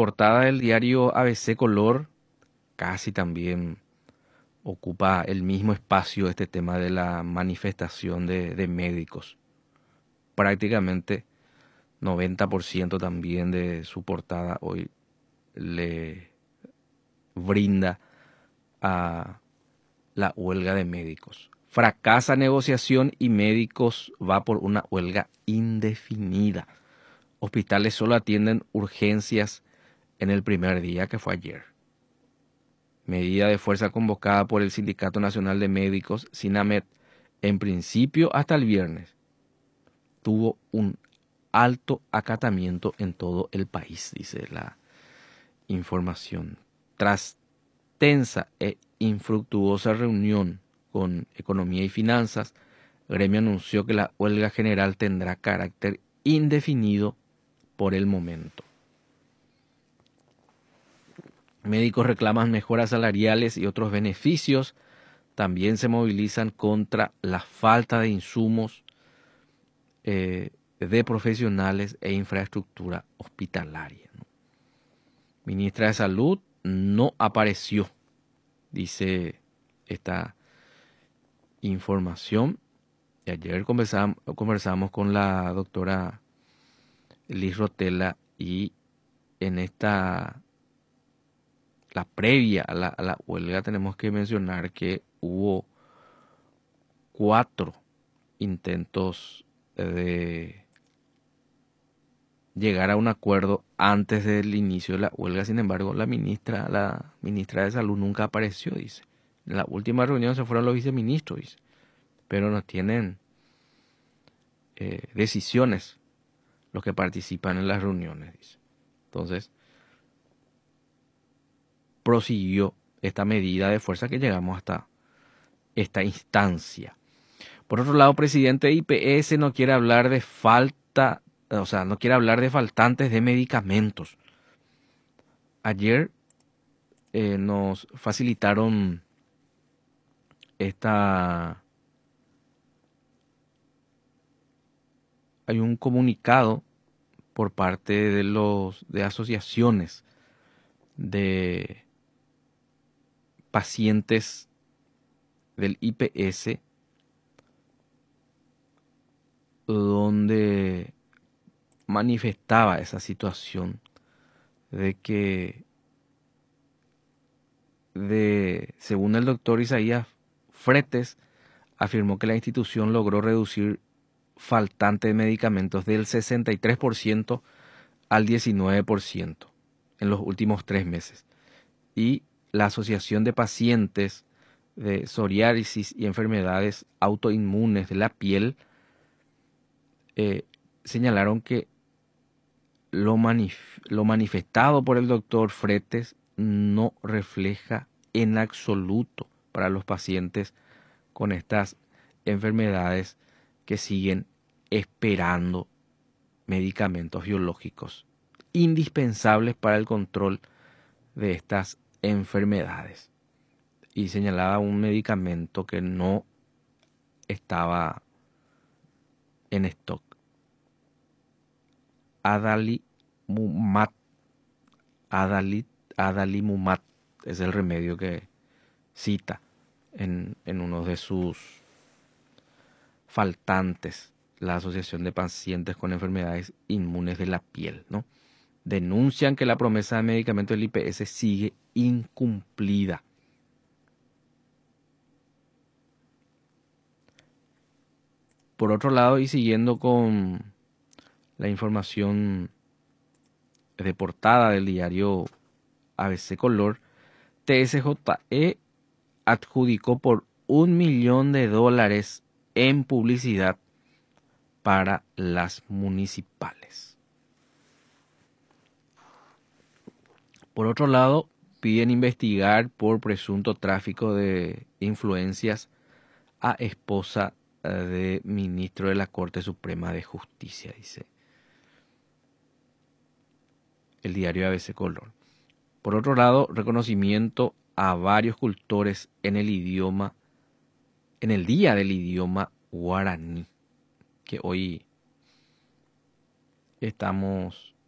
portada del diario ABC Color casi también ocupa el mismo espacio este tema de la manifestación de médicos. Prácticamente 90% también de su portada hoy le brinda a la huelga de médicos. Fracasa negociación y médicos va por una huelga indefinida. Hospitales solo atienden urgencias en el primer día, que fue ayer. Medida de fuerza convocada por el Sindicato Nacional de Médicos, SINAMED, en principio hasta el viernes, tuvo un alto acatamiento en todo el país, dice la información. Tras tensa e infructuosa reunión con Economía y Finanzas, el gremio anunció que la huelga general tendrá carácter indefinido por el momento. Médicos reclaman mejoras salariales y otros beneficios. También se movilizan contra la falta de insumos, de profesionales e infraestructura hospitalaria, ¿no? Ministra de Salud no apareció, dice esta información. Y ayer conversamos con la doctora Liz Rotella y en la previa a la huelga tenemos que mencionar que hubo 4 intentos de llegar a un acuerdo antes del inicio de la huelga. Sin embargo, la ministra de Salud nunca apareció, dice. En la última reunión se fueron los viceministros, dice, pero no tienen decisiones los que participan en las reuniones, dice. Entonces, prosiguió esta medida de fuerza que llegamos hasta esta instancia. Por otro lado, presidente de IPS no quiere hablar de no quiere hablar de faltantes de medicamentos. Ayer nos facilitaron hay un comunicado por parte de asociaciones de pacientes del IPS, donde manifestaba esa situación de que, según el doctor Isaías Fretes, afirmó que la institución logró reducir faltante de medicamentos del 63% al 19% en los últimos 3 meses. Y la Asociación de Pacientes de Psoriasis y Enfermedades Autoinmunes de la Piel señalaron que lo manifestado por el doctor Fretes no refleja en absoluto para los pacientes con estas enfermedades que siguen esperando medicamentos biológicos indispensables para el control de estas enfermedades. Y señalaba un medicamento que no estaba en stock. Adalimumab es el remedio que cita en uno de sus faltantes la Asociación de Pacientes con Enfermedades Inmunes de la Piel, ¿no? Denuncian que la promesa de medicamentos del IPS sigue incumplida. Por otro lado, y siguiendo con la información de portada del diario ABC Color, TSJE adjudicó por $1 millón en publicidad para las municipales. Por otro lado, piden investigar por presunto tráfico de influencias a esposa de ministro de la Corte Suprema de Justicia, dice el diario ABC Color. Por otro lado, reconocimiento a varios cultores en el Día del Idioma Guaraní, que hoy estamos